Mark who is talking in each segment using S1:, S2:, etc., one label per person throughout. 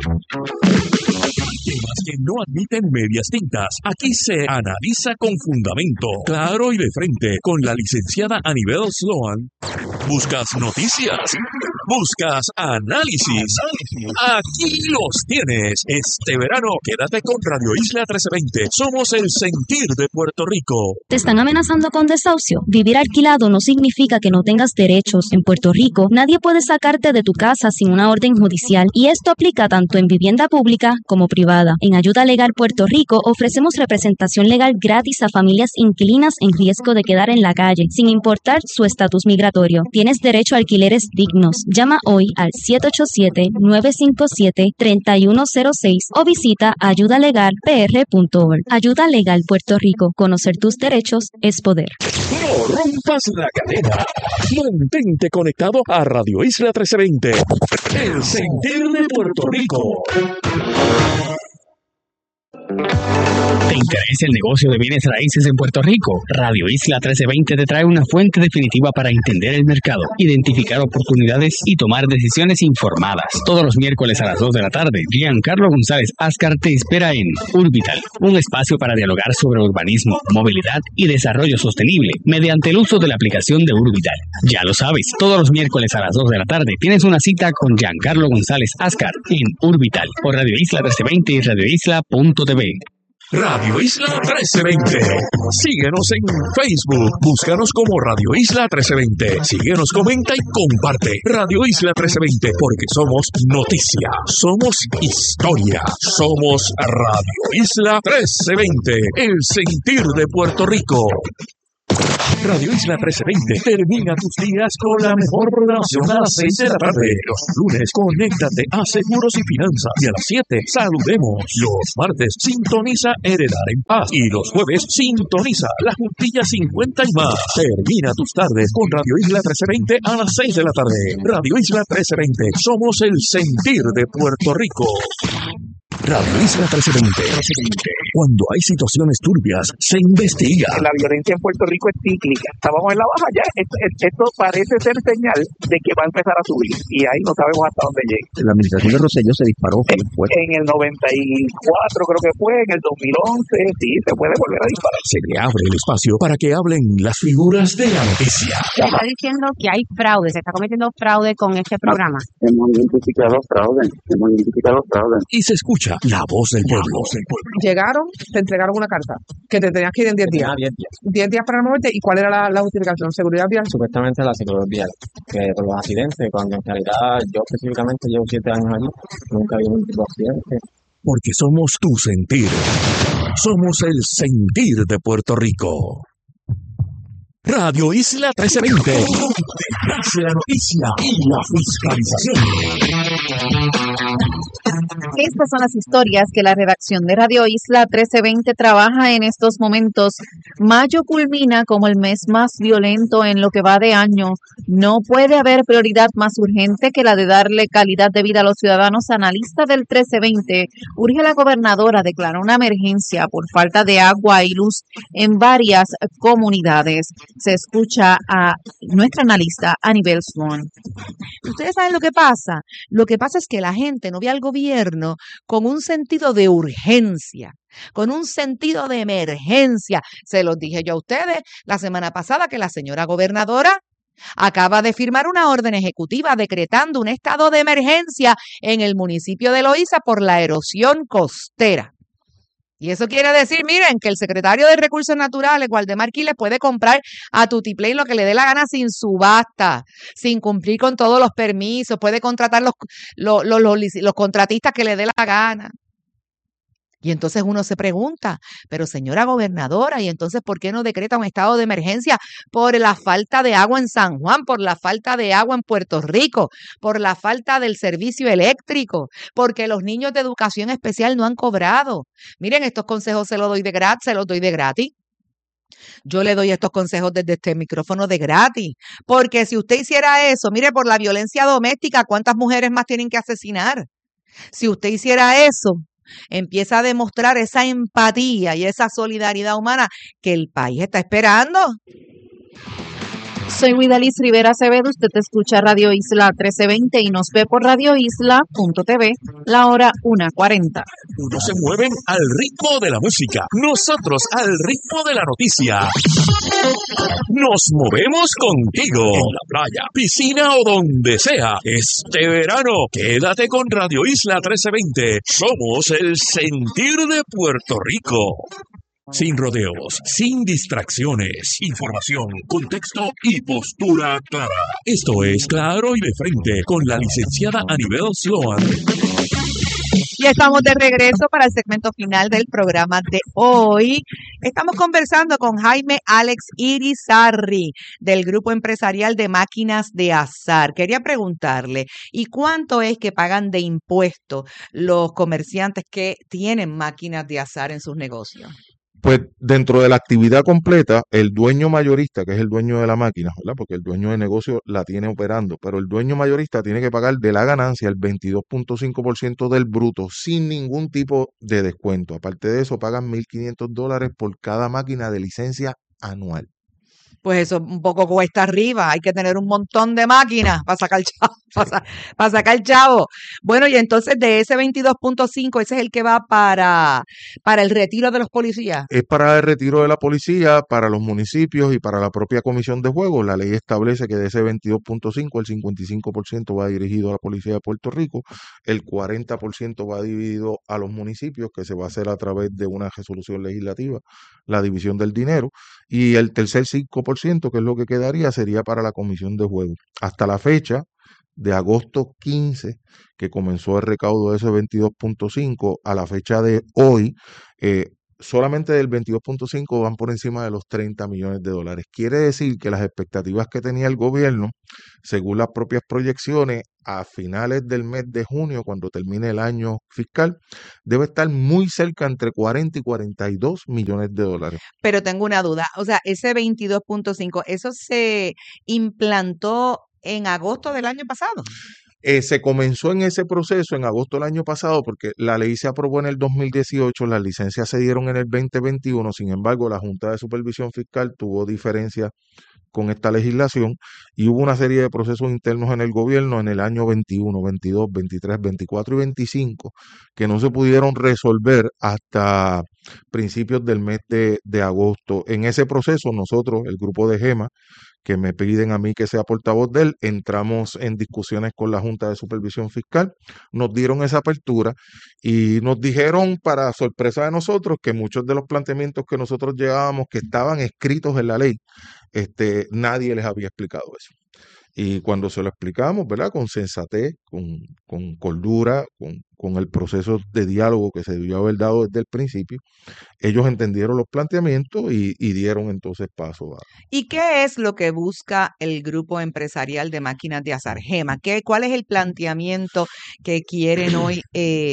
S1: Temas que no admiten medias tintas. Aquí se analiza con fundamento, claro y de frente, con la licenciada Anibel Sloan. ¿Buscas noticias? ¿Buscas análisis? Aquí los tienes. Este verano, quédate con Radio Isla 1320. Somos el sentir de Puerto Rico.
S2: ¿Te están amenazando con desahucio? Vivir alquilado no significa que no tengas derechos. En Puerto Rico, nadie puede sacarte de tu casa sin una orden judicial, y esto aplica tanto en vivienda pública como privada. En Ayuda Legal Puerto Rico ofrecemos representación legal gratis a familias inquilinas en riesgo de quedar en la calle, sin importar su estatus migratorio. Tienes derecho a alquileres dignos. Llama hoy al 787-957-3106 o visita ayudalegalpr.org. Ayuda Legal Puerto Rico. Conocer tus derechos es poder.
S1: No rompas la cadena. Mantente conectado a Radio Isla 1320. El sentir de Puerto Rico.
S3: ¿Te interesa el negocio de bienes raíces en Puerto Rico? Radio Isla 1320 te trae una fuente definitiva para entender el mercado, identificar oportunidades y tomar decisiones informadas. Todos los miércoles a las 2 de la tarde, Giancarlo González Ascar te espera en Urbital, un espacio para dialogar sobre urbanismo, movilidad y desarrollo sostenible mediante el uso de la aplicación de Urbital. Ya lo sabes, todos los miércoles a las 2 de la tarde tienes una cita con Giancarlo González Ascar en Urbital por Radio Isla 1320 y radioisla.tv.
S1: Radio Isla 1320. Síguenos en Facebook. Búscanos como Radio Isla 1320. Síguenos, comenta y comparte. Radio Isla 1320, porque somos noticia, somos historia, somos Radio Isla 1320. El sentir de Puerto Rico. Radio Isla 1320 termina tus días con la mejor programación a las 6 de la tarde. Los lunes, conéctate a Seguros y Finanzas. Y a las 7, saludemos. Los martes, sintoniza Heredar en Paz. Y los jueves, sintoniza La Juntilla 50 y más. Termina tus tardes con Radio Isla 1320 a las 6 de la tarde. Radio Isla 1320. Somos el sentir de Puerto Rico. Radio Isla 1320. Cuando hay situaciones turbias, se investiga.
S4: La violencia en Puerto Rico es cíclica. Estábamos en la baja ya. Esto parece ser señal de que va a empezar a subir. Y ahí no sabemos hasta dónde llegue.
S5: La administración de Rosselló se disparó fuerte.
S4: En el 94 creo que fue, en el 2011, sí, se puede volver a disparar.
S1: Se le abre el espacio para que hablen las figuras de la noticia.
S6: Se está diciendo que hay fraude, se está cometiendo fraude con este programa.
S7: Hemos identificado fraude.
S1: Y se escucha la voz del pueblo.
S8: Llegaron, te entregaron una carta que te tenías que ir en 10 días. 10 días para moverte. ¿Y cuál era la justificación? ¿Seguridad vial?
S9: Supuestamente la seguridad vial, que por los accidentes, cuando en realidad yo específicamente llevo 7 años allí, nunca vi ningún tipo de accidente.
S1: Porque somos tu sentir. Somos el sentir de Puerto Rico. Radio Isla 1320. La noticia y la fiscalización.
S10: Estas son las historias que la redacción de Radio Isla 1320 trabaja en estos momentos. Mayo culmina como el mes más violento en lo que va de año. No puede haber prioridad más urgente que la de darle calidad de vida a los ciudadanos. Analista del 1320 urge a la gobernadora a declarar una emergencia por falta de agua y luz en varias comunidades. Se escucha a nuestra analista Anibel Sloan.
S11: Ustedes saben lo que pasa. Lo que pasa es que la gente no ve al gobierno con un sentido de urgencia, con un sentido de emergencia. Se los dije yo a ustedes la semana pasada que la señora gobernadora acaba de firmar una orden ejecutiva decretando un estado de emergencia en el municipio de Loíza por la erosión costera. Y eso quiere decir, miren, que el secretario de Recursos Naturales, Waldemar Quiles, puede comprar a tutiplén lo que le dé la gana sin subasta, sin cumplir con todos los permisos, puede contratar los contratistas que le dé la gana. Y entonces uno se pregunta, pero señora gobernadora, ¿y entonces por qué no decreta un estado de emergencia por la falta de agua en San Juan, por la falta de agua en Puerto Rico, por la falta del servicio eléctrico, porque los niños de educación especial no han cobrado? Miren, estos consejos se los doy de gratis. Yo le doy estos consejos desde este micrófono de gratis, porque si usted hiciera eso, mire, por la violencia doméstica, ¿cuántas mujeres más tienen que asesinar? Si usted hiciera eso, empieza a demostrar esa empatía y esa solidaridad humana que el país está esperando.
S10: Soy Widalis Rivera Acevedo, usted escucha Radio Isla 1320 y nos ve por radioisla.tv, la hora 1:40.
S1: Unos se mueven al ritmo de la música, nosotros al ritmo de la noticia. Nos movemos contigo, en la playa, piscina o donde sea. Este verano, quédate con Radio Isla 1320. Somos el sentir de Puerto Rico. Sin rodeos, sin distracciones, información, contexto y postura clara. Esto es Claro y de Frente con la licenciada Anibel Sloan.
S11: Y estamos de regreso para el segmento final del programa de hoy. Estamos conversando con Jaime Alex Irizarry del Grupo Empresarial de Máquinas de Azar. Quería preguntarle, ¿y cuánto es que pagan de impuestos los comerciantes que tienen máquinas de azar en sus negocios?
S12: Pues dentro de la actividad completa, el dueño mayorista, que es el dueño de la máquina, ¿verdad? Porque el dueño de negocio la tiene operando, pero el dueño mayorista tiene que pagar de la ganancia el 22.5% del bruto sin ningún tipo de descuento. Aparte de eso, pagan $1,500 por cada máquina de licencia anual.
S11: Pues eso un poco cuesta arriba, hay que tener un montón de máquinas para sacar chavo, para sacar chavo. Bueno, y entonces de ese 22.5, ese es el que va para el retiro de los policías.
S12: Es para el retiro de la policía, para los municipios y para la propia comisión de juegos. La ley establece que de ese 22.5, el 55% va dirigido a la policía de Puerto Rico, el 40% va dividido a los municipios, que se va a hacer a través de una resolución legislativa, la división del dinero, y el tercer 5%, que es lo que quedaría, sería para la comisión de juegos. Hasta la fecha de agosto 15, que comenzó el recaudo de ese 22.5, a la fecha de hoy, solamente del 22.5 van por encima de los $30 millones. Quiere decir que las expectativas que tenía el gobierno, según las propias proyecciones, a finales del mes de junio, cuando termine el año fiscal, debe estar muy cerca entre 40 y 42 millones de dólares.
S11: Pero tengo una duda, o sea, ese 22.5, ¿eso se implantó en agosto del año pasado?
S12: Se comenzó en ese proceso en agosto del año pasado porque la ley se aprobó en el 2018, las licencias se dieron en el 2021, sin embargo la Junta de Supervisión Fiscal tuvo diferencias con esta legislación y hubo una serie de procesos internos en el gobierno en el año 21, 22, 23, 24 y 25 que no se pudieron resolver hasta principios del mes de agosto. En ese proceso nosotros, el grupo de GEMA, que me piden a mí que sea portavoz de él, entramos en discusiones con la Junta de Supervisión Fiscal, nos dieron esa apertura y nos dijeron, para sorpresa de nosotros, que muchos de los planteamientos que nosotros llevábamos, que estaban escritos en la ley, nadie les había explicado eso. Y cuando se lo explicamos, ¿verdad? Con sensatez, con cordura, con el proceso de diálogo que se debió haber dado desde el principio, ellos entendieron los planteamientos y dieron entonces paso a...
S11: ¿Y qué es lo que busca el Grupo Empresarial de Máquinas de Azar, GEMA? ¿Cuál es el planteamiento que quieren hoy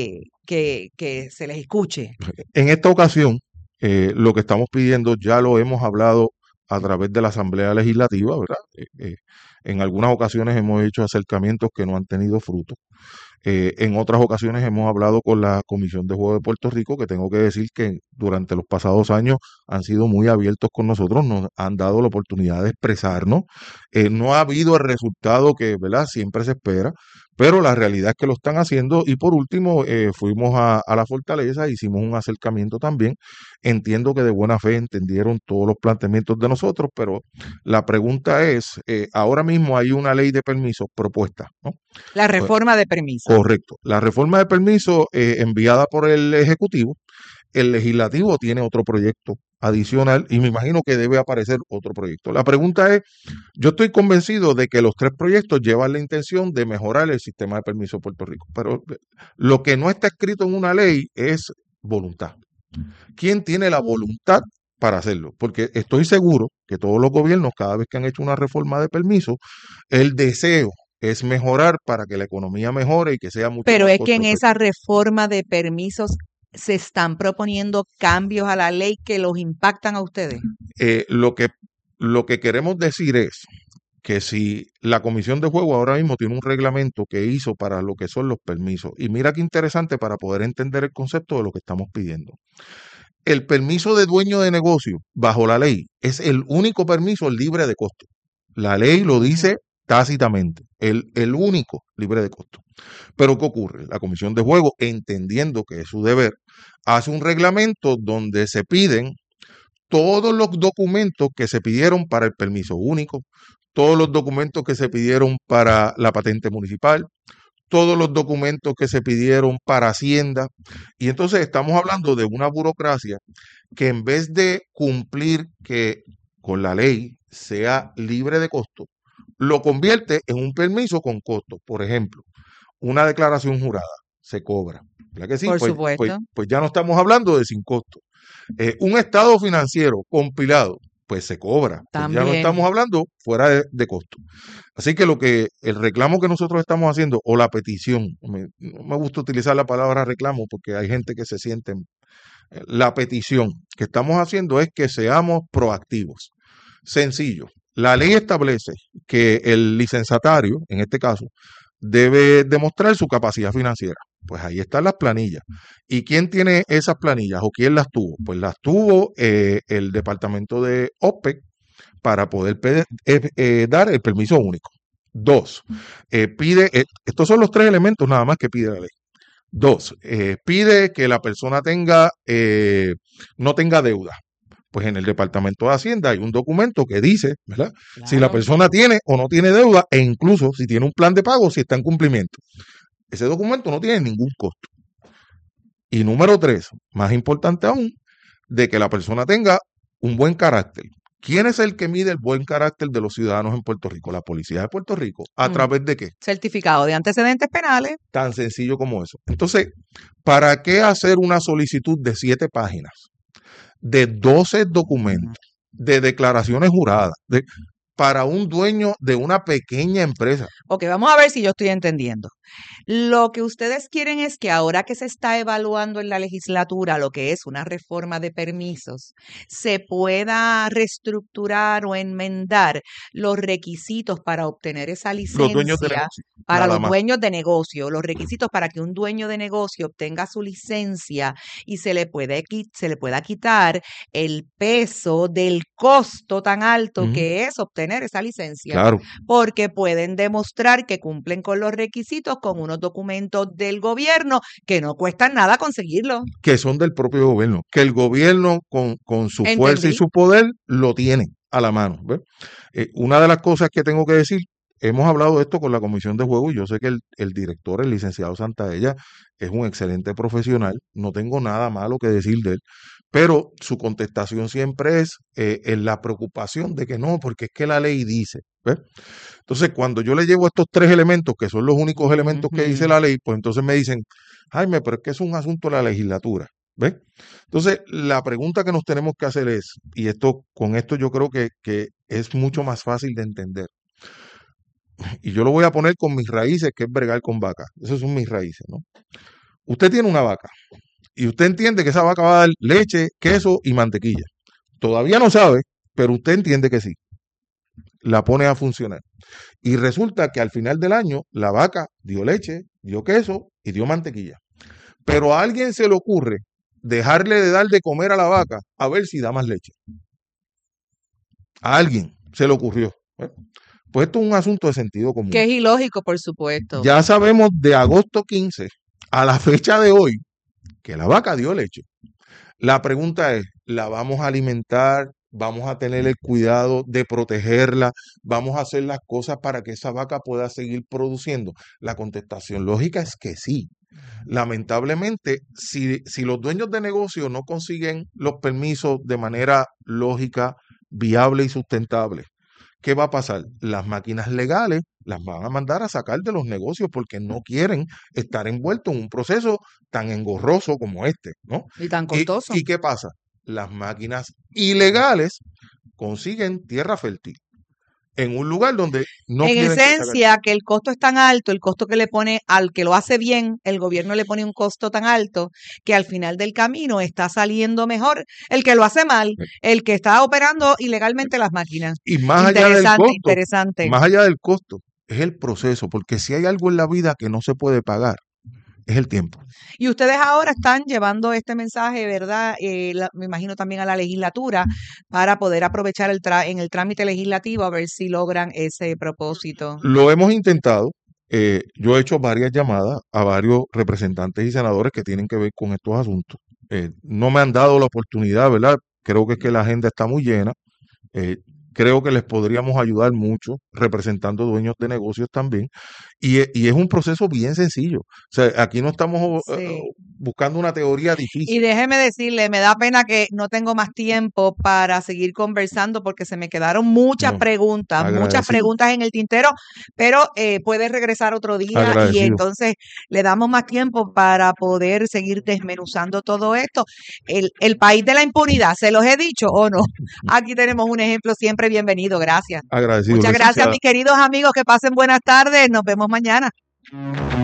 S11: que se les escuche?
S12: En esta ocasión, lo que estamos pidiendo ya lo hemos hablado a través de la Asamblea Legislativa, ¿verdad? En algunas ocasiones hemos hecho acercamientos que no han tenido fruto. En otras ocasiones hemos hablado con la Comisión de Juegos de Puerto Rico, que tengo que decir que durante los pasados años han sido muy abiertos con nosotros, nos han dado la oportunidad de expresarnos. No ha habido el resultado que, ¿verdad?, siempre se espera, pero la realidad es que lo están haciendo. Y por último, fuimos a la Fortaleza, hicimos un acercamiento también. Entiendo que de buena fe entendieron todos los planteamientos de nosotros, pero la pregunta es, ahora mismo hay una ley de permisos propuesta, ¿no?
S11: La reforma de permisos.
S12: Correcto. La reforma de permisos enviada por el Ejecutivo, el Legislativo tiene otro proyecto adicional y me imagino que debe aparecer otro proyecto. La pregunta es, yo estoy convencido de que los tres proyectos llevan la intención de mejorar el sistema de permisos de Puerto Rico, pero lo que no está escrito en una ley es voluntad. ¿Quién tiene la voluntad para hacerlo? Porque estoy seguro que todos los gobiernos, cada vez que han hecho una reforma de permisos, el deseo es mejorar para que la economía mejore y que sea mucho
S11: Pero
S12: más
S11: es que en
S12: costo-efectivo.
S11: esa reforma de permisos se están proponiendo cambios a la ley que los impactan a ustedes.
S12: Lo que queremos decir es que si la Comisión de Juego ahora mismo tiene un reglamento que hizo para lo que son los permisos, y mira qué interesante para poder entender el concepto de lo que estamos pidiendo. El permiso de dueño de negocio bajo la ley es el único permiso libre de costo. La ley lo dice tácitamente, el único libre de costo. Pero ¿qué ocurre? La Comisión de Juego, entendiendo que es su deber, hace un reglamento donde se piden todos los documentos que se pidieron para el permiso único, todos los documentos que se pidieron para la patente municipal, todos los documentos que se pidieron para Hacienda. Y entonces estamos hablando de una burocracia que en vez de cumplir que con la ley sea libre de costo, lo convierte en un permiso con costo. Por ejemplo, una declaración jurada se cobra. ¿Verdad que sí?
S11: Por
S12: Pues,
S11: supuesto.
S12: pues ya no estamos hablando de sin costo. Un estado financiero compilado, pues se cobra. Pues ya no
S11: También.
S12: estamos hablando fuera de costo. Así que el reclamo que nosotros estamos haciendo, o la petición, no me gusta utilizar la palabra reclamo porque hay gente que se siente, la petición que estamos haciendo es que seamos proactivos. Sencillo. La ley establece que el licenciatario, en este caso, debe demostrar su capacidad financiera. Pues ahí están las planillas. ¿Y quién tiene esas planillas o quién las tuvo? Pues las tuvo el departamento de OPEC para poder dar el permiso único. 2, estos son los 3 elementos nada más que pide la ley. 2, pide que la persona no tenga deuda. Pues en el Departamento de Hacienda hay un documento que dice, ¿verdad?
S11: Claro.
S12: Si la persona tiene o no tiene deuda, e incluso si tiene un plan de pago, si está en cumplimiento. Ese documento no tiene ningún costo. Y número 3, más importante aún, de que la persona tenga un buen carácter. ¿Quién es el que mide el buen carácter de los ciudadanos en Puerto Rico? La Policía de Puerto Rico. ¿A través de qué?
S11: Certificado de antecedentes penales.
S12: Tan sencillo como eso. Entonces, ¿para qué hacer una solicitud de 7 páginas? De 12 documentos, de declaraciones juradas, para un dueño de una pequeña empresa?
S11: Ok, vamos a ver si yo estoy entendiendo. Lo que ustedes quieren es que ahora que se está evaluando en la legislatura lo que es una reforma de permisos, se pueda reestructurar o enmendar los requisitos para obtener esa licencia.
S12: Los dueños de negocio.
S11: Para
S12: Nada
S11: los
S12: más.
S11: dueños de negocio, los requisitos para que un dueño de negocio obtenga su licencia y se le pueda quitar el peso del costo tan alto
S12: Ujú.
S11: que es obtener esa licencia.
S12: Claro.
S11: Porque pueden demostrar que cumplen con los requisitos con unos documentos del gobierno que no cuestan nada conseguirlo.
S12: Que son del propio gobierno, que el gobierno con su fuerza y
S11: Entendí.
S12: su poder lo tiene a la mano. ¿Ves? Una de las cosas que tengo que decir, hemos hablado de esto con la Comisión de Juego y yo sé que el director, el licenciado Santaella, es un excelente profesional, no tengo nada malo que decir de él, pero su contestación siempre es en la preocupación de que no, porque es que la ley dice. ¿Ves? Entonces, cuando yo le llevo estos 3 elementos, que son los únicos elementos que dice la ley, pues entonces me dicen, Jaime, pero es que es un asunto de la legislatura. ¿Ves? Entonces, la pregunta que nos tenemos que hacer es, y con esto yo creo que es mucho más fácil de entender, y yo lo voy a poner con mis raíces, que es bregar con vacas. Esas son mis raíces, ¿no? Usted tiene una vaca y usted entiende que esa vaca va a dar leche, queso y mantequilla. Todavía no sabe, pero usted entiende que sí. La pone a funcionar. Y resulta que al final del año la vaca dio leche, dio queso y dio mantequilla. Pero a alguien se le ocurre dejarle de dar de comer a la vaca a ver si da más leche. A alguien se le ocurrió. Pues esto es un asunto de sentido común.
S11: Que es ilógico, por supuesto.
S12: Ya sabemos de agosto 15 a la fecha de hoy que la vaca dio leche. La pregunta es, ¿la vamos a alimentar? ¿Vamos a tener el cuidado de protegerla? ¿Vamos a hacer las cosas para que esa vaca pueda seguir produciendo? La contestación lógica es que sí. Lamentablemente, si los dueños de negocio no consiguen los permisos de manera lógica, viable y sustentable, ¿qué va a pasar? Las máquinas legales las van a mandar a sacar de los negocios porque no quieren estar envueltos en un proceso tan engorroso como este, ¿no?
S11: Y tan costoso.
S12: ¿Y qué pasa? Las máquinas ilegales consiguen tierra fértil en un lugar donde no
S11: en
S12: quieren
S11: esencia, que el costo es tan alto, el costo que le pone al que lo hace bien, el gobierno le pone un costo tan alto que al final del camino está saliendo mejor el que lo hace mal, el que está operando ilegalmente las máquinas.
S12: Y más allá del costo,
S11: interesante.
S12: más allá del costo, es el proceso, porque si hay algo en la vida que no se puede pagar, es el tiempo.
S11: Y ustedes ahora están llevando este mensaje, ¿verdad? Me imagino también a la legislatura para poder aprovechar en el trámite legislativo a ver si logran ese propósito.
S12: Lo hemos intentado. Yo he hecho varias llamadas a varios representantes y senadores que tienen que ver con estos asuntos. No me han dado la oportunidad, ¿verdad? Creo que es que la agenda está muy llena. Creo que les podríamos ayudar mucho representando dueños de negocios también. Y es un proceso bien sencillo. O sea, aquí no estamos buscando una teoría difícil.
S11: Y déjeme decirle, me da pena que no tengo más tiempo para seguir conversando porque se me quedaron muchas preguntas en el tintero, pero puede regresar otro día y entonces le damos más tiempo para poder seguir desmenuzando todo esto. El país de la impunidad, ¿se los he dicho o no? Aquí tenemos un ejemplo siempre bienvenido. Gracias.
S12: Agradecido.
S11: Muchas gracias, mis queridos amigos. Que pasen buenas tardes. Nos vemos mañana.